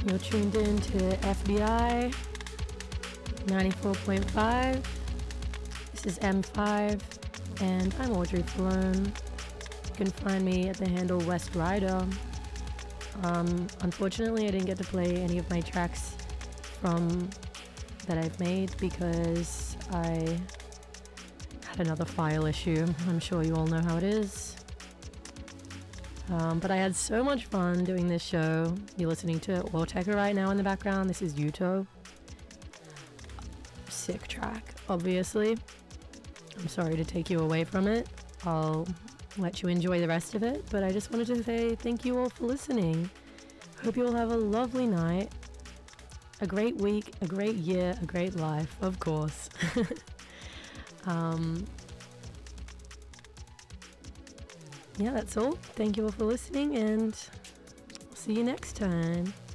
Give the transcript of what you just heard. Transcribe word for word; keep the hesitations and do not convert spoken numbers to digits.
You're tuned in to F B I ninety-four point five. This is M five, and I'm Audrey Falone. You can find me at the handle West Rider. Um, unfortunately, I didn't get to play any of my tracks from that I've made because I had another file issue. I'm sure you all know how it is. Um, but I had so much fun doing this show. You're listening to Wartecker right now in the background. This is Yuto. Sick track, obviously. I'm sorry to take you away from it. I'll let you enjoy the rest of it, but I just wanted to say thank you all for listening. Hope you all have a lovely night, a great week, a great year, a great life, of course. um... Yeah, that's all. Thank you all for listening, and see you next time.